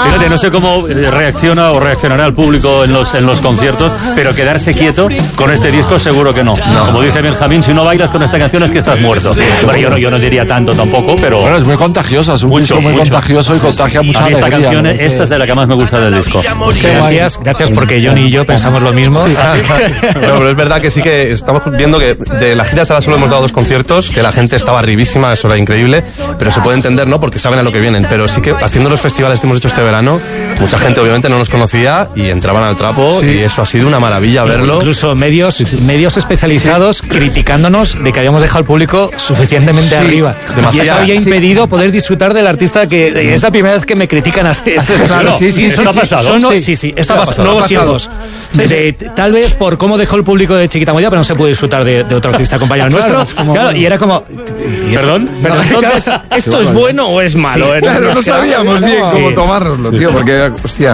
Fíjate, no sé cómo reacciona o reaccionará el público en los conciertos, pero quedarse quieto con este disco seguro que no. Como dice Benjamín, si no bailas con esta canción es que estás muerto. Bueno, yo no diría tanto tampoco, pero... Bueno, es muy contagiosa, es un disco muy contagioso y contagia mucha a mí esta alegría, canción, ¿no? esta es de la que más me gusta del disco. Gracias porque Johnny y yo pensamos lo mismo. Sí. Pero es verdad que sí que estamos viendo que de la gira ahora solo hemos dado 2 conciertos, que la gente estaba arribísima, eso era increíble, pero se puede entender, ¿no? Porque saben a lo que vienen. Pero sí que haciendo los festivales que hemos hecho este verano, mucha gente obviamente no nos conocía y entraban al trapo y eso ha sido una maravilla verlo. Incluso medios especializados criticándonos de que habíamos dejado al público suficientemente arriba. Demasiado. Y eso había impedido poder disfrutar del artista que es la primera vez que me critican así. Esto es claro. ¿Esto ha pasado? Sí, esto ha pasado. Nuevos tiempos. Tal vez por cómo dejó el público de Chiquita Moya, pero no se pudo disfrutar de otro artista compañero nuestro. Claro, y era como... ¿Perdón? Pero entonces, ¿esto es bueno o es malo? Claro, no sabíamos bien cómo tomárnoslo, tío, porque, hostia...